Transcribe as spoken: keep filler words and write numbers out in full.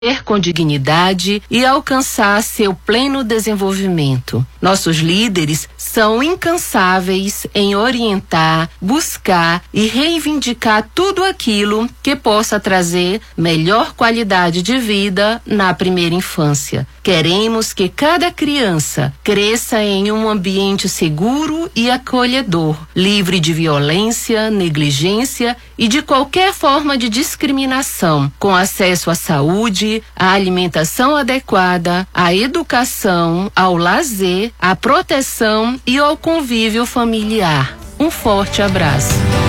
com dignidade e alcançar seu pleno desenvolvimento. Nossos líderes são incansáveis em orientar, buscar e reivindicar tudo aquilo que possa trazer melhor qualidade de vida na primeira infância. Queremos que cada criança cresça em um ambiente seguro e acolhedor, livre de violência, negligência e de qualquer forma de discriminação, com acesso à saúde, à alimentação adequada, à educação, ao lazer, à proteção e ao convívio familiar. Um forte abraço.